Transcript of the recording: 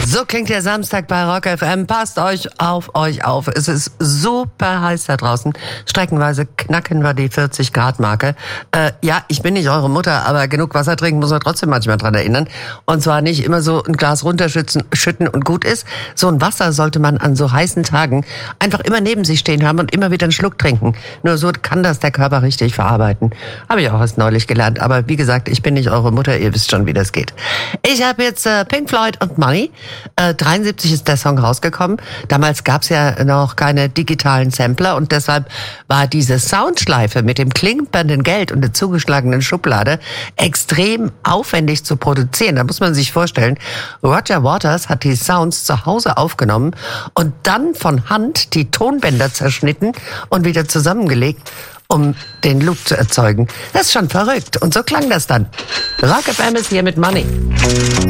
So klingt der Samstag bei Rock FM. Passt euch auf. Es ist super heiß da draußen. Streckenweise knacken wir die 40-Grad-Marke. Ja, ich bin nicht eure Mutter, aber genug Wasser trinken muss man trotzdem manchmal dran erinnern. Und zwar nicht immer so ein Glas runterschütten und gut ist. So ein Wasser sollte man an so heißen Tagen einfach immer neben sich stehen haben und immer wieder einen Schluck trinken. Nur so kann das der Körper richtig verarbeiten. Habe ich auch erst neulich gelernt. Aber wie gesagt, ich bin nicht eure Mutter. Ihr wisst schon, wie das geht. Ich habe jetzt Pink Floyd und Money. 73 ist der Song rausgekommen. Damals gab's ja noch keine digitalen Sampler und deshalb war diese Soundschleife mit dem klimpernden Geld und der zugeschlagenen Schublade extrem aufwendig zu produzieren. Da muss man sich vorstellen, Roger Waters hat die Sounds zu Hause aufgenommen und dann von Hand die Tonbänder zerschnitten und wieder zusammengelegt, um den Loop zu erzeugen. Das ist schon verrückt. Und so klang das dann. Rock FM ist hier mit Money.